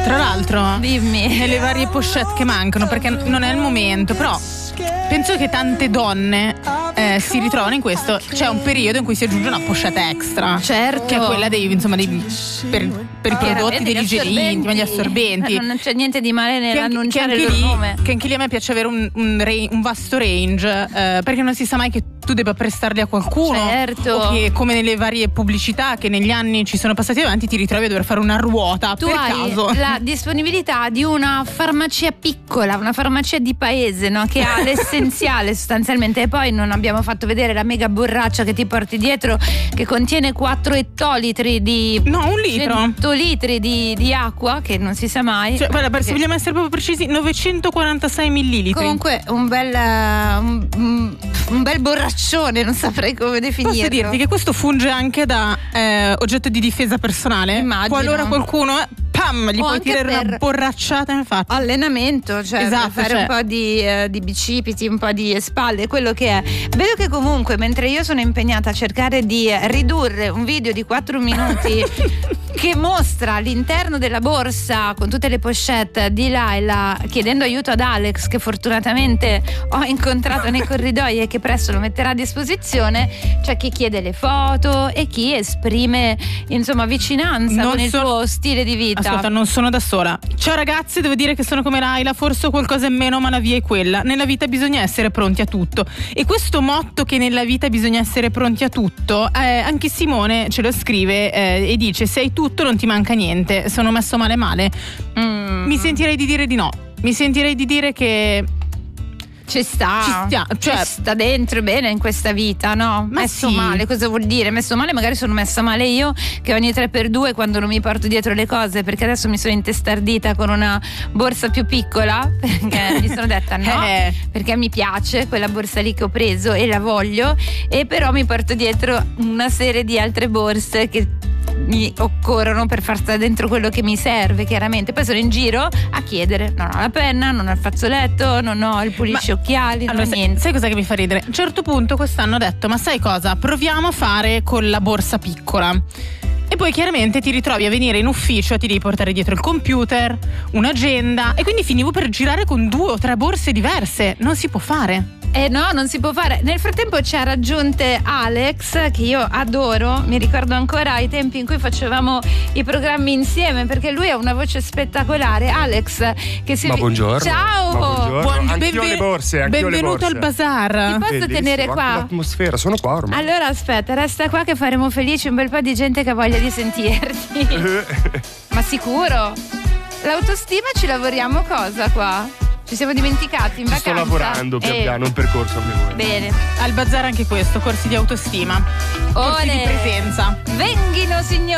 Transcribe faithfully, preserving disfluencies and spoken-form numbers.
Tra l'altro, dimmi, nelle varie pochette che mancano, perché non è il momento, però penso che tante donne eh, si ritrovano in questo. C'è un periodo in cui si aggiunge una pochette extra, certo, che è quella dei, insomma, dei, per, per i prodotti dell'igiene intima, gli assorbenti. Non c'è niente di male nell'annunciare che il loro lì, nome. Che anche lì a me piace avere un, un, re, un vasto range, eh, perché non si sa mai che tu debba prestarli a qualcuno, certo, o che, come nelle varie pubblicità che negli anni ci sono passati avanti, ti ritrovi a dover fare una ruota tu per hai caso la disponibilità di una farmacia piccola, una farmacia di paese, no? Che ha l'essenziale sostanzialmente, e poi non abbiamo fatto vedere la mega borraccia che ti porti dietro, che contiene quattro ettolitri di no un litro cento litri di, di acqua, che non si sa mai, cioè, guarda, perché... se vogliamo essere proprio precisi, novecentoquarantasei millilitri. Comunque un bel un, un bel borraccione, non saprei come definirlo. Posso dirti che questo funge anche da eh, oggetto di difesa personale? Immagino. Qualora qualcuno pam, gli o puoi tirare per una borracciata in faccia. Allenamento, cioè esatto, per fare cioè. un po' di, eh, di bicipiti, un po' di spalle, quello che è. Vedo che comunque, mentre io sono impegnata a cercare di ridurre un video di quattro minuti che mostra all'interno della borsa con tutte le pochette di Laila, chiedendo aiuto ad Alex, che fortunatamente ho incontrato nei corridoi e che presto lo metterà a disposizione, c'è chi chiede le foto e chi esprime, insomma, vicinanza non con il so- tuo stile di vita. Ascolta, non sono da sola. Ciao ragazzi, devo dire che sono come Laila, forse qualcosa in meno, ma la via è quella. Nella vita bisogna essere pronti a tutto. E questo motto che nella vita bisogna essere pronti a tutto, eh, anche Simone ce lo scrive eh, e dice: sei tutto, non ti manca niente. Sono messo male male. Mm. Mi sentirei di dire di no. Mi sentirei di dire che ci sta, ci stia, cioè, ci sta dentro bene in questa vita, no? Ma messo sì. male, cosa vuol dire? Messo male, magari sono messa male io, che ogni tre per due quando non mi porto dietro le cose, perché adesso mi sono intestardita con una borsa più piccola, perché mi sono detta no, eh. perché mi piace quella borsa lì che ho preso e la voglio, e però mi porto dietro una serie di altre borse che mi occorrono per far stare dentro quello che mi serve, chiaramente. Poi sono in giro a chiedere: non ho la penna, non ho il fazzoletto, non ho il pulisci occhiali, allora, non ho sai, niente. sai cosa che mi fa ridere? A un certo punto quest'anno ho detto: ma sai cosa? Proviamo a fare con la borsa piccola. E poi chiaramente ti ritrovi a venire in ufficio e ti devi portare dietro il computer, un'agenda, e quindi finivo per girare con due o tre borse diverse. Non si può fare. Eh no, non si può fare. Nel frattempo ci ha raggiunte Alex, che io adoro. Mi ricordo ancora i tempi in cui facevamo i programmi insieme, perché lui ha una voce spettacolare. Alex, che si... Ma buongiorno. Ciao. Ma buongiorno. Buon- anch'io benven- le borse, anch'io benvenuto le borse. al bazar. Ti posso Bellissimo, tenere anche qua? l'atmosfera, sono qua ormai. Allora aspetta, resta qua che faremo felici un bel po' di gente che ha voglia di sentirti. Ma sicuro? L'autostima ci lavoriamo cosa qua? Ci siamo dimenticati in Ci vacanza? sto lavorando pian Eh, piano, un percorso a memoria. Bene. Al bazar anche questo, corsi di autostima, corsi Ole. di presenza. Venghino signori.